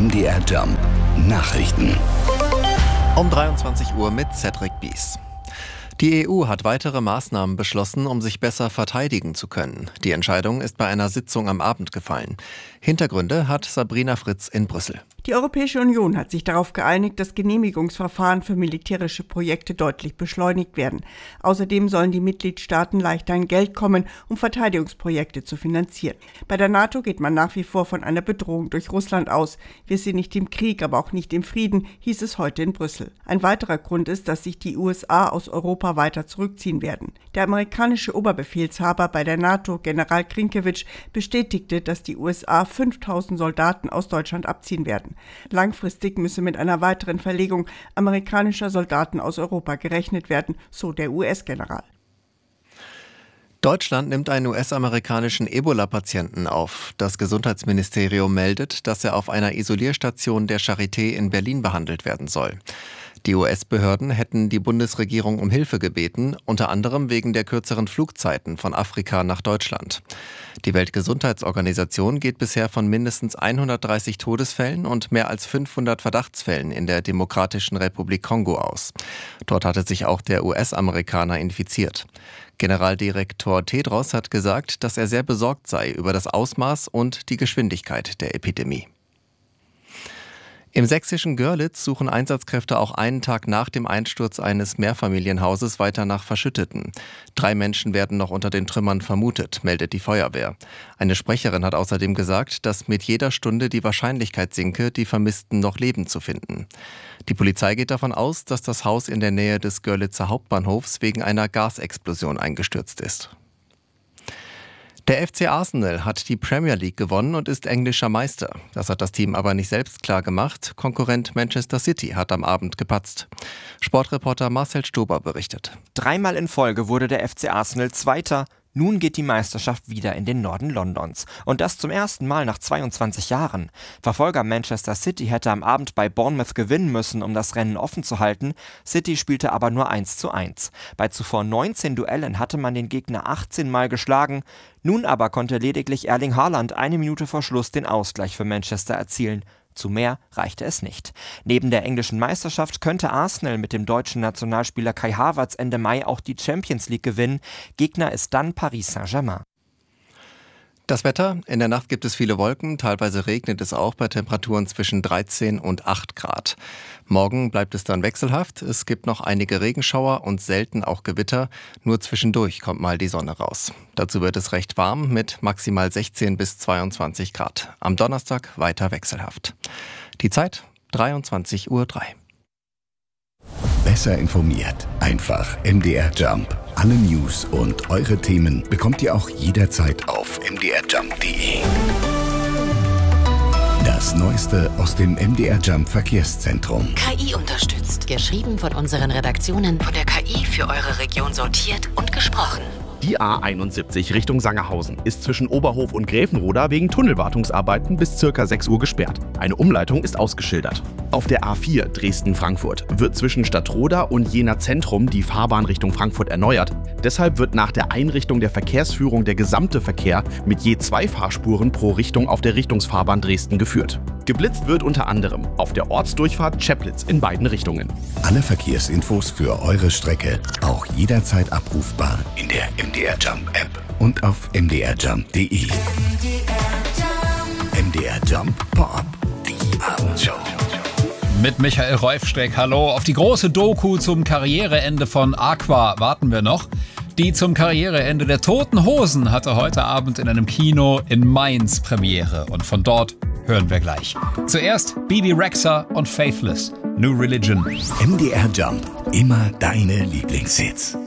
MDR Jump Nachrichten. Um 23 Uhr mit Cedric Bies. Die EU hat weitere Maßnahmen beschlossen, um sich besser verteidigen zu können. Die Entscheidung ist bei einer Sitzung am Abend gefallen. Hintergründe hat Sabrina Fritz in Brüssel. Die Europäische Union hat sich darauf geeinigt, dass Genehmigungsverfahren für militärische Projekte deutlich beschleunigt werden. Außerdem sollen die Mitgliedstaaten leichter an Geld kommen, um Verteidigungsprojekte zu finanzieren. Bei der NATO geht man nach wie vor von einer Bedrohung durch Russland aus. Wir sind nicht im Krieg, aber auch nicht im Frieden, hieß es heute in Brüssel. Ein weiterer Grund ist, dass sich die USA aus Europa weiter zurückziehen werden. Der amerikanische Oberbefehlshaber bei der NATO, General Krinkewitsch, bestätigte, dass die USA 5.000 Soldaten aus Deutschland abziehen werden. Langfristig müsse mit einer weiteren Verlegung amerikanischer Soldaten aus Europa gerechnet werden, so der US-General. Deutschland nimmt einen US-amerikanischen Ebola-Patienten auf. Das Gesundheitsministerium meldet, dass er auf einer Isolierstation der Charité in Berlin behandelt werden soll. Die US-Behörden hätten die Bundesregierung um Hilfe gebeten, unter anderem wegen der kürzeren Flugzeiten von Afrika nach Deutschland. Die Weltgesundheitsorganisation geht bisher von mindestens 130 Todesfällen und mehr als 500 Verdachtsfällen in der Demokratischen Republik Kongo aus. Dort hatte sich auch der US-Amerikaner infiziert. Generaldirektor Tedros hat gesagt, dass er sehr besorgt sei über das Ausmaß und die Geschwindigkeit der Epidemie. Im sächsischen Görlitz suchen Einsatzkräfte auch einen Tag nach dem Einsturz eines Mehrfamilienhauses weiter nach Verschütteten. 3 Menschen werden noch unter den Trümmern vermutet, meldet die Feuerwehr. Eine Sprecherin hat außerdem gesagt, dass mit jeder Stunde die Wahrscheinlichkeit sinke, die Vermissten noch lebend zu finden. Die Polizei geht davon aus, dass das Haus in der Nähe des Görlitzer Hauptbahnhofs wegen einer Gasexplosion eingestürzt ist. Der FC Arsenal hat die Premier League gewonnen und ist englischer Meister. Das hat das Team aber nicht selbst klar gemacht. Konkurrent Manchester City hat am Abend gepatzt. Sportreporter Marcel Stober berichtet. 3-mal in Folge wurde der FC Arsenal Zweiter. Nun geht die Meisterschaft wieder in den Norden Londons. Und das zum ersten Mal nach 22 Jahren. Verfolger Manchester City hätte am Abend bei Bournemouth gewinnen müssen, um das Rennen offen zu halten. City spielte aber nur 1:1. Bei zuvor 19 Duellen hatte man den Gegner 18 Mal geschlagen. Nun aber konnte lediglich Erling Haaland 1 Minute vor Schluss den Ausgleich für Manchester erzielen. Zu mehr reichte es nicht. Neben der englischen Meisterschaft könnte Arsenal mit dem deutschen Nationalspieler Kai Havertz Ende Mai auch die Champions League gewinnen. Gegner ist dann Paris Saint-Germain. Das Wetter: In der Nacht gibt es viele Wolken, teilweise regnet es auch bei Temperaturen zwischen 13 und 8 Grad. Morgen bleibt es dann wechselhaft, es gibt noch einige Regenschauer und selten auch Gewitter, nur zwischendurch kommt mal die Sonne raus. Dazu wird es recht warm mit maximal 16 bis 22 Grad. Am Donnerstag weiter wechselhaft. Die Zeit 23:03 Uhr. Besser informiert, einfach MDR Jump. Alle News und eure Themen bekommt ihr auch jederzeit auf mdrjump.de. Das Neueste aus dem MDR Jump Verkehrszentrum. KI unterstützt. Geschrieben von unseren Redaktionen, von der KI für eure Region sortiert und gesprochen. Die A71 Richtung Sangerhausen ist zwischen Oberhof und Gräfenroda wegen Tunnelwartungsarbeiten bis ca. 6 Uhr gesperrt. Eine Umleitung ist ausgeschildert. Auf der A4 Dresden-Frankfurt wird zwischen Stadtroda und Jena Zentrum die Fahrbahn Richtung Frankfurt erneuert. Deshalb wird nach der Einrichtung der Verkehrsführung der gesamte Verkehr mit je 2 Fahrspuren pro Richtung auf der Richtungsfahrbahn Dresden geführt. Geblitzt wird unter anderem auf der Ortsdurchfahrt Cheplitz in beiden Richtungen. Alle Verkehrsinfos für eure Strecke auch jederzeit abrufbar in der MDR Jump App und auf mdrjump.de. MDR Jump Pop, die Abendshow. Mit Michael Reufsteck, hallo. Auf die große Doku zum Karriereende von Aqua warten wir noch. Die zum Karriereende der Toten Hosen hatte heute Abend in einem Kino in Mainz Premiere. Und von dort hören wir gleich. Zuerst Bebe Rexha und Faithless, New Religion. MDR Jump, immer deine Lieblingshits.